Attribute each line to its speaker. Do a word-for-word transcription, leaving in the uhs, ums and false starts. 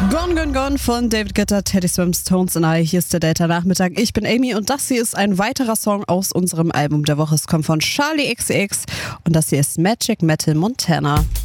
Speaker 1: Gone, Gone, Gone von David Guetta, Teddy Swims, Tones and I. Hier ist der Delta Nachmittag. Ich bin Amy und das hier ist ein weiterer Song aus unserem Album der Woche. Es kommt von Charli X C X und das hier ist Magic Metal Montana.